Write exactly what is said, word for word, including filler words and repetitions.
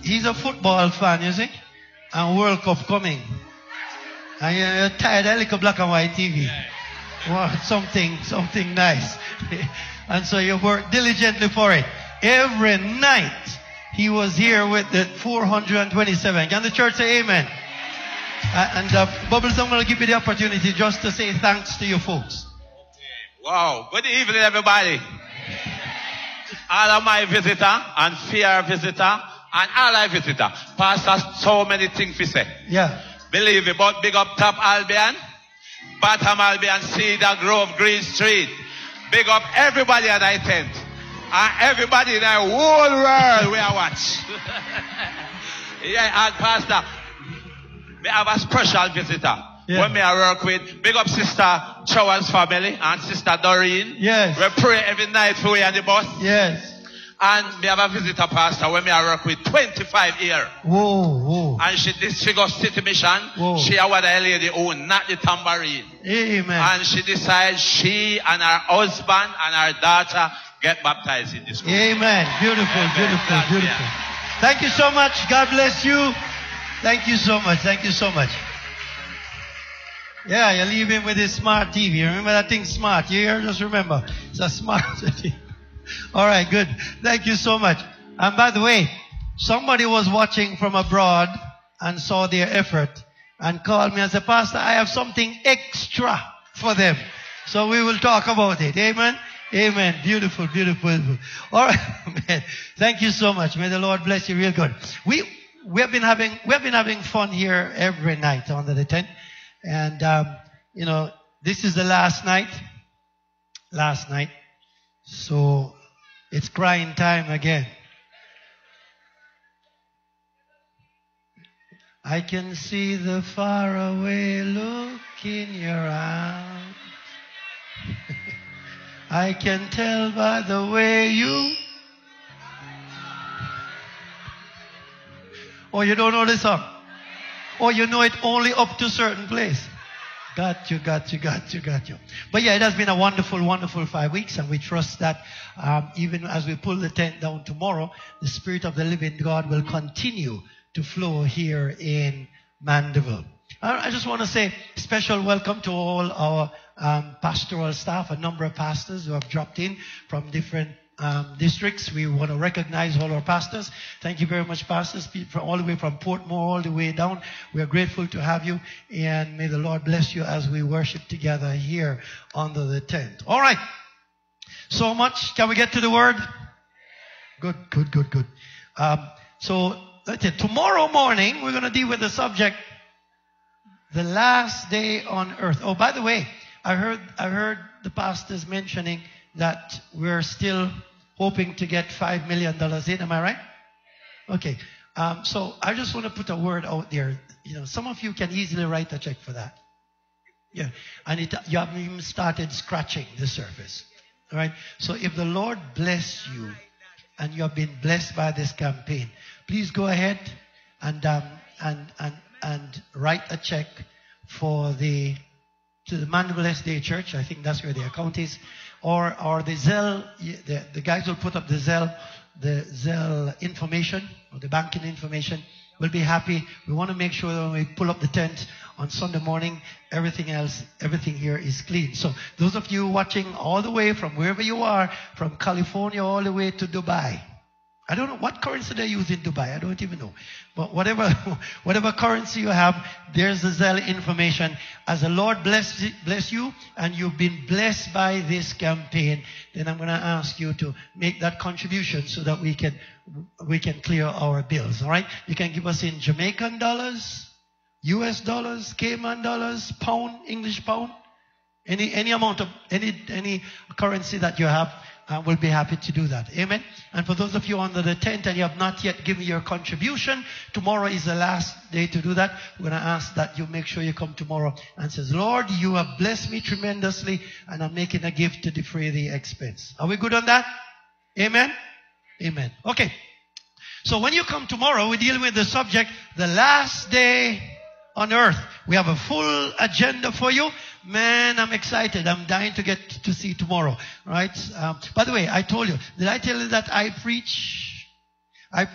He's a football fan, you see? And World Cup coming. And you're tired of little black and white T V. Well, something, something nice. And so you work diligently for it. Every night he was here with the four hundred twenty-seven. Can the church say amen? Uh, and uh, Bubbles, I'm going to give you the opportunity just to say thanks to you folks. Wow. Good evening, everybody. All of my visitor and fear visitor and all I visitor. Pastor, so many things to say. Yeah. Believe it, but big up top Albion, bottom Albion, Cedar Grove, Green Street. Big up everybody at I tent. And everybody in the whole world we are watch. Yeah, and Pastor, we have a special visitor. Yeah. When me I work with, big up Sister Chowan's family and Sister Doreen. Yes. We pray every night for you on the bus. Yes. And we have a visitor pastor when me I work with twenty-five years. Whoa, whoa. And she this she got city mission. Whoa. She a what a lady own, not the tambourine. Amen. And she decides she and her husband and her daughter get baptized in this school. Amen. Beautiful, Amen. beautiful, God, beautiful. yeah. Thank you so much. God bless you. Thank you so much. Thank you so much. Yeah, you're leaving with this smart T V. Remember that thing smart? You hear? Just remember. It's a smart T V. All right, good. Thank you so much. And by the way, somebody was watching from abroad and saw their effort and called me and said, Pastor, I have something extra for them. So we will talk about it. Amen. Amen. Beautiful, beautiful, beautiful. All right, man. Thank you so much. May the Lord bless you real good. We we have been having we have been having fun here every night under the tent, and um, you know this is the last night. Last night, so it's crying time again. I can see the faraway look in your eyes. I can tell by the way you... Oh, you don't know this song? Oh, you know it only up to a certain place. Got you, got you, got you, got you. But yeah, it has been a wonderful, wonderful five weeks, and we trust that um, even as we pull the tent down tomorrow, the Spirit of the living God will continue to flow here in Mandeville. I just want to say special welcome to all our um, pastoral staff, a number of pastors who have dropped in from different um, districts. We want to recognize all our pastors. Thank you very much, pastors, from all the way from Portmore all the way down. We are grateful to have you, and may the Lord bless you as we worship together here under the tent. All right. So much. Can we get to the word? Good, good, good, good. Um, so let's say tomorrow morning we're going to deal with the subject, the last day on earth. Oh, by the way, I heard I heard the pastors mentioning that we're still hoping to get five million dollars in. Am I right? Okay. Um, so I just want to put a word out there. You know, some of you can easily write a check for that. Yeah. And it, you haven't even started scratching the surface. All right. So if the Lord bless you and you have been blessed by this campaign, please go ahead and um, and and and write a check for the to the Mandeville S D A Church. I think that's where the account is, or or the Zelle. The, the guys will put up the Zelle, the Zelle information or the banking information. We'll be happy. We want to make sure that when we pull up the tent on Sunday morning, everything else, everything here is clean. So those of you watching all the way from wherever you are, from California all the way to Dubai. I don't know what currency they use in Dubai. I don't even know. But whatever whatever currency you have, there's the Zelle information. As the Lord bless, bless you and you've been blessed by this campaign, then I'm going to ask you to make that contribution so that we can we can clear our bills. All right? You can give us in Jamaican dollars, U S dollars, Cayman dollars, pound, English pound, any any amount of any any currency that you have. Uh, we'll be happy to do that. Amen. And for those of you under the tent and you have not yet given your contribution, tomorrow is the last day to do that. We're going to ask that you make sure you come tomorrow and says, Lord, you have blessed me tremendously and I'm making a gift to defray the expense. Are we good on that? Amen. Amen. Okay. So when you come tomorrow, we're dealing with the subject, the last day on earth. We have a full agenda for you. Man, I'm excited. I'm dying to get to see tomorrow. Right? Um, by the way, I told you. Did I tell you that I preach